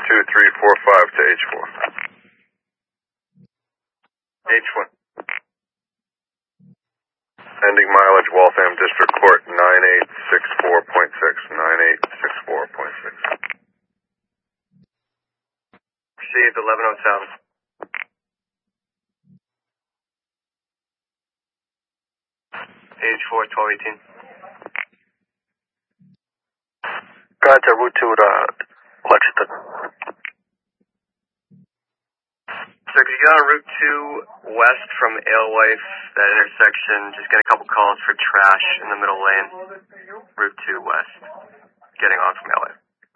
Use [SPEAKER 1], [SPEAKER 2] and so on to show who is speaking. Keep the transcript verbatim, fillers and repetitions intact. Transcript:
[SPEAKER 1] two three four five to H four. H one. Ending mileage, Waltham District Court, nine eight six four point six, nine eight six four point six. Received, eleven oh seven. H four, twelve eighteen.
[SPEAKER 2] Got to route two to Lexington.
[SPEAKER 1] So could you get on Route two west from Alewife, that intersection, just get a couple calls for trash in the middle lane. Route two west, getting on from Alewife.